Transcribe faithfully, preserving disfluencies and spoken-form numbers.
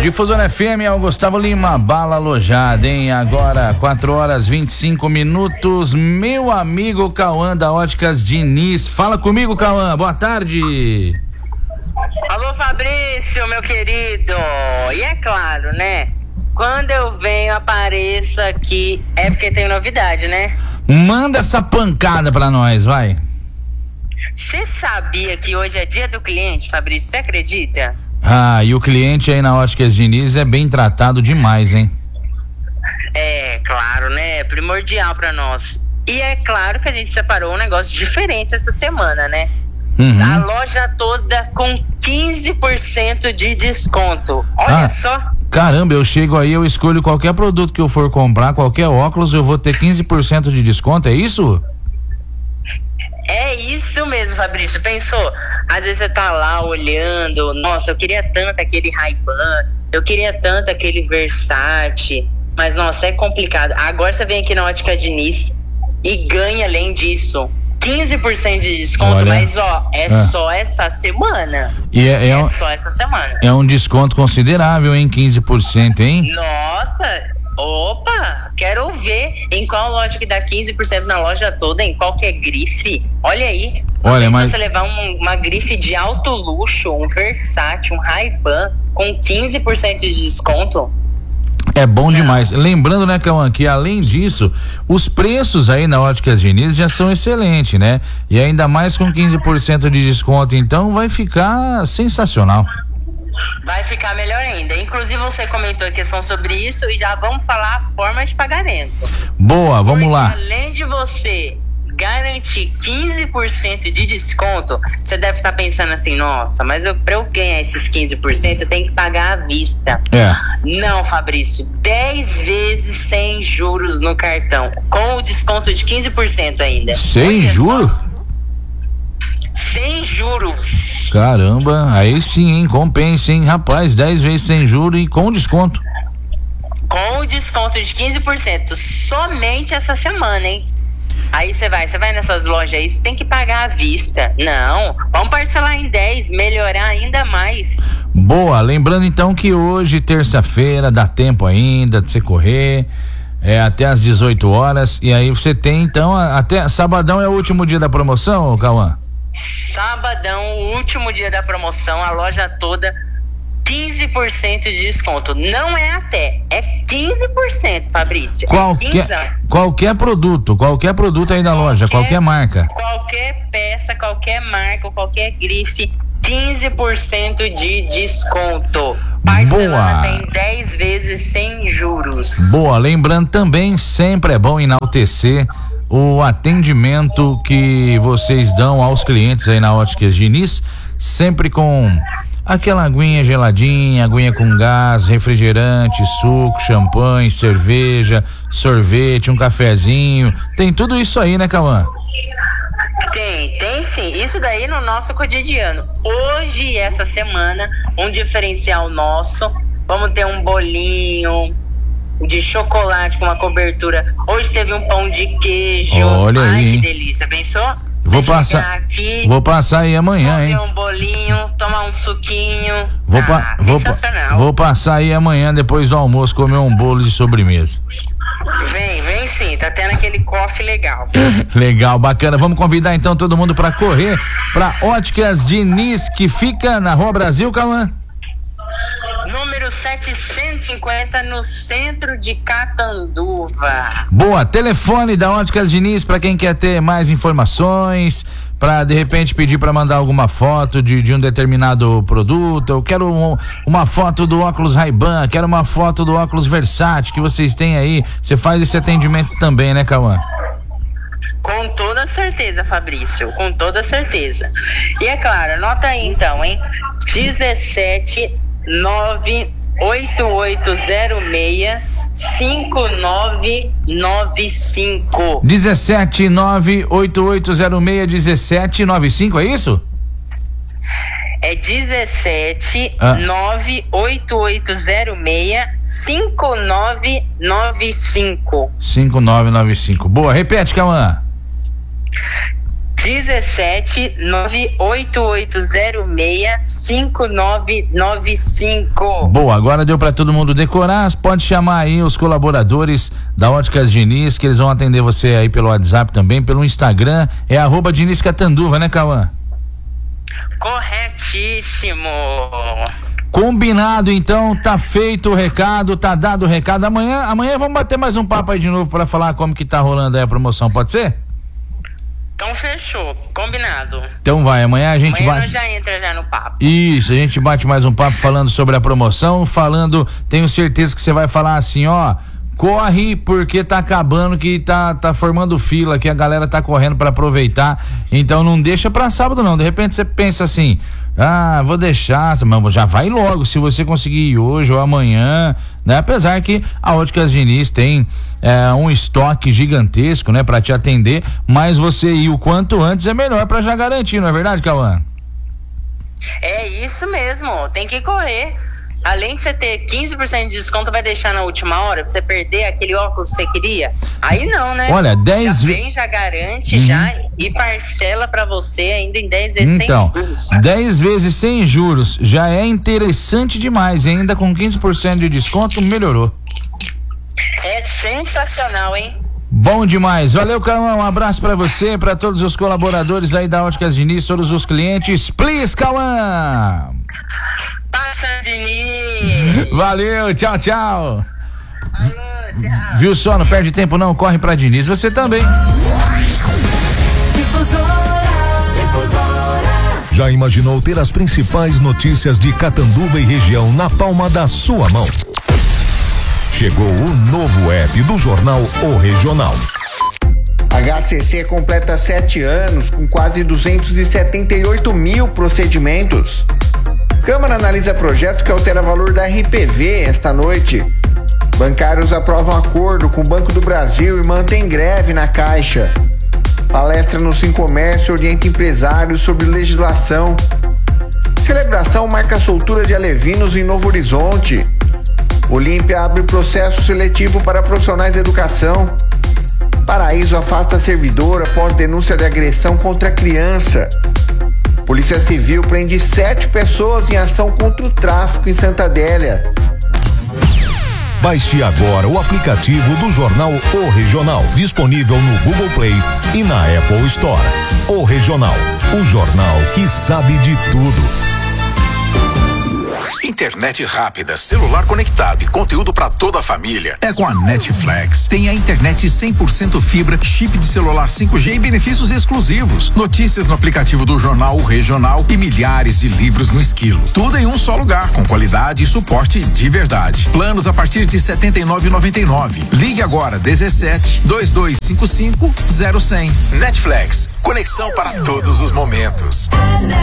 Difusora F M, é o Gustavo Lima, bala alojada, hein? Agora, quatro horas e vinte e cinco minutos. Meu amigo Cauã da Óticas Diniz. Fala comigo, Cauã. Boa tarde. Alô, Fabrício, meu querido. E é claro, né? Quando eu venho, apareço aqui, é porque tem novidade, né? Manda essa pancada pra nós, vai. Você sabia que hoje é dia do cliente, Fabrício? Você acredita? Ah, e o cliente aí na Óticas Diniz é bem tratado demais, hein? É, claro, né? É primordial pra nós. E é claro que a gente separou um negócio diferente essa semana, né? Uhum. A loja toda com quinze por cento de desconto. Olha ah, só. Caramba, eu chego aí, eu escolho qualquer produto que eu for comprar, qualquer óculos, eu vou ter quinze por cento de desconto, é isso? É isso mesmo, Fabrício. Pensou? Às vezes você tá lá olhando, nossa, eu queria tanto aquele Ray-Ban, eu queria tanto aquele Versace, mas nossa, é complicado. Agora você vem aqui na Ótica Diniz e ganha, além disso, quinze por cento de desconto. Olha, mas ó, é, é só essa semana. E é, é, é um, só essa semana. É um desconto considerável, hein? quinze por cento, hein? Nossa, opa, quero ver em qual loja que dá quinze por cento na loja toda, em qualquer grife. Olha aí. Olha, mas se você levar um, uma grife de alto luxo, um Versace, um Ray-Ban com quinze por cento de desconto. É bom demais. Lembrando, né, Cauã, que além disso, os preços aí na Óticas Diniz já são excelentes, né? E ainda mais com quinze por cento de desconto, então vai ficar sensacional. Vai ficar melhor ainda. Inclusive você comentou a questão sobre isso e já vamos falar a forma de pagamento. Boa, vamos Porque lá. Além de você garantir quinze por cento de desconto, você deve estar pensando assim, nossa, mas eu, pra eu ganhar esses quinze por cento eu tenho que pagar à vista. É. Não, Fabrício, dez vezes sem juros no cartão, com o desconto de quinze por cento ainda. Sem juros? Sem juros. Caramba, aí sim, hein? Compensa, hein? Rapaz, dez vezes sem juros e com desconto. Com o desconto de quinze por cento, somente essa semana, hein? Aí você vai, você vai nessas lojas aí, você tem que pagar à vista. Não, vamos parcelar em dez, melhorar ainda mais. Boa, lembrando então que hoje, terça-feira, dá tempo ainda de você correr, é até às dezoito horas, e aí você tem então, até sabadão é o último dia da promoção, Cauã? Sabadão, o último dia da promoção, a loja toda quinze por cento de desconto. Não é até, é quinze por cento, Fabrício. Qualquer, é qualquer produto, qualquer produto aí da qualquer, loja, qualquer marca. Qualquer peça, qualquer marca, qualquer grife, quinze por cento de desconto. Parcelando tem dez vezes sem juros. Boa, lembrando também, sempre é bom enaltecer o atendimento que vocês dão aos clientes aí na Óticas Diniz, sempre com aquela aguinha geladinha, aguinha com gás, refrigerante, suco, champanhe, cerveja, sorvete, um cafezinho, tem tudo isso aí, né, Cauã? Tem, tem sim, isso daí no nosso cotidiano. Hoje, essa semana, um diferencial nosso, vamos ter um bolinho de chocolate com uma cobertura. Hoje teve um pão de queijo. Olha Ai, aí, que hein? delícia, pensou? Vou passar, aqui, vou passar aí amanhã, comer hein? um bolinho, tomar um suquinho. Vou, ah, pa vou, vou passar aí amanhã, depois do almoço, comer um bolo de sobremesa. Vem, vem sim, tá tendo aquele coffee legal. Legal, bacana. Vamos convidar então todo mundo pra correr pra Óticas Diniz, que fica na Rua Brasil, Cauã? Número setecentos e cinquenta, no centro de Catanduva. Boa, telefone da Óticas Diniz para quem quer ter mais informações, para de repente pedir para mandar alguma foto de, de um determinado produto. Eu quero um, uma foto do óculos Ray-Ban, quero uma foto do óculos Versace que vocês têm aí. Você faz esse atendimento também, né, Cauã? Com toda certeza, Fabrício, com toda certeza. E é claro, anota aí então, hein? dezessete nove oito oito zero seis cinco nove nove cinco. dezessete nove oito oito zero seis dezessete nove cinco, é isso? É dezessete nove oito oito zero seis cinco nove nove cinco. cinco nove nove cinco. Boa, repete, Cauã. dezessete nove oito oito zero seis cinco nove nove cinco. Boa, agora deu para todo mundo decorar. Pode chamar aí os colaboradores da Óticas Diniz, que eles vão atender você aí pelo WhatsApp também, pelo Instagram. É arroba Diniz Catanduva, né, Cauã? Corretíssimo. Combinado, então, tá feito o recado, tá dado o recado. Amanhã, amanhã vamos bater mais um papo aí de novo para falar como que tá rolando aí a promoção, pode ser? Então fechou, combinado. Então vai, amanhã a gente amanhã bate... nós já entra já no papo. Isso, a gente bate mais um papo falando sobre a promoção, falando, tenho certeza que você vai falar assim, ó, corre porque tá acabando, que tá, tá formando fila, que a galera tá correndo para aproveitar, então não deixa pra sábado não, de repente você pensa assim, ah, vou deixar, mas já vai logo, se você conseguir ir hoje ou amanhã, né? Apesar que a Óticas Diniz tem é, um estoque gigantesco, né, para te atender, mas você ir o quanto antes é melhor para já garantir, não é verdade, Cauã? É isso mesmo, tem que correr. Além de você ter quinze por cento de desconto, vai deixar na última hora pra você perder aquele óculos que você queria? Aí não, né? Olha, dez já vem, já garante, uhum. já e parcela pra você ainda em dez vezes então, sem juros. dez vezes sem juros já é interessante demais, ainda com quinze por cento de desconto melhorou. É sensacional, hein? Bom demais, valeu, Cauã, um abraço pra você, pra todos os colaboradores aí da Óticas Diniz, todos os clientes, please, Cauã! Passa, Diniz! Valeu, tchau, tchau! Alô, tchau! Viu só, não perde tempo não, corre pra Diniz, você também! Difusora, Difusora. Já imaginou ter as principais notícias de Catanduva e região na palma da sua mão? Chegou o novo app do jornal O Regional. H C C completa sete anos com quase duzentos e setenta e oito mil procedimentos. Câmara analisa projeto que altera valor da R P V esta noite. Bancários aprovam acordo com o Banco do Brasil e mantém greve na Caixa. Palestra no Sincomércio orienta empresários sobre legislação. Celebração marca a soltura de alevinos em Novo Horizonte. Olímpia abre processo seletivo para profissionais da educação. Paraíso afasta servidor após denúncia de agressão contra criança. Polícia Civil prende sete pessoas em ação contra o tráfico em Santa Adélia. Baixe agora o aplicativo do jornal O Regional, disponível no Google Play e na Apple Store. O Regional, o jornal que sabe de tudo. Internet rápida, celular conectado e conteúdo para toda a família é com a Netflix. Tem a internet cem por cento fibra, chip de celular cinco G e benefícios exclusivos. Notícias no aplicativo do jornal O Regional e milhares de livros no Esquilo. Tudo em um só lugar, com qualidade e suporte de verdade. Planos a partir de setenta e nove reais e noventa e nove centavos. Ligue agora dezessete, vinte e dois cinquenta e cinco, zero cem. Netflix, conexão para todos os momentos.